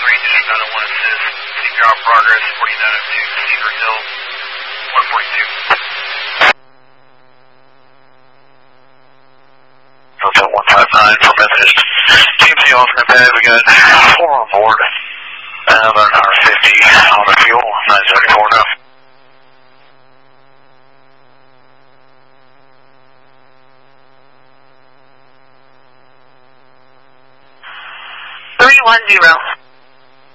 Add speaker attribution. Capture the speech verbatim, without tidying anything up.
Speaker 1: three, District nine oh one assist. C P R progress, forty-nine oh two, Cedar Hill, one forty-two.
Speaker 2: Hotel one five nine for Methodist. Team C alternate pad, we got four on board. Uh, about an hour fifty on the fuel, nine seventy-four now.
Speaker 3: three one zero.